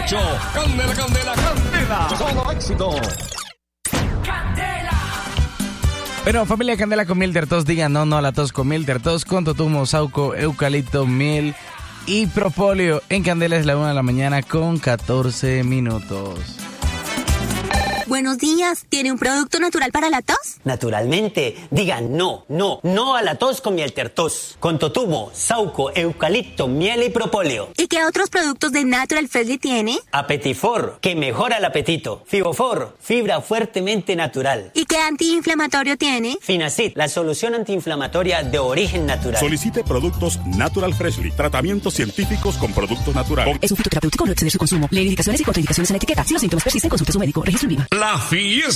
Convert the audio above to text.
8. Candela, candela, candela. Solo éxito. Bueno, familia Candela con miel tos, digan no a la tos con miel tos, con totumo, sauco, eucalipto, miel y propóleo. En Candela es la 1 de la mañana con 14 minutos. Buenos días, ¿tiene un producto natural para la tos? Naturalmente, digan no a la tos con miel tos, con totumo, sauco, eucalipto, miel y propóleo. ¿Y qué otros productos de Natural Freshly tiene? Apetifor, que mejora el apetito. Fibofor, fibra fuertemente natural. ¿Y qué antiinflamatorio tiene? Finacid, la solución antiinflamatoria de origen natural. Solicite productos Natural Freshly, tratamientos científicos con productos naturales. Es un fitoterapéutico, no exceder su consumo. Lee indicaciones y contraindicaciones en la etiqueta. Si los síntomas persisten, consulte a su médico. Registro en Viva. La fiesta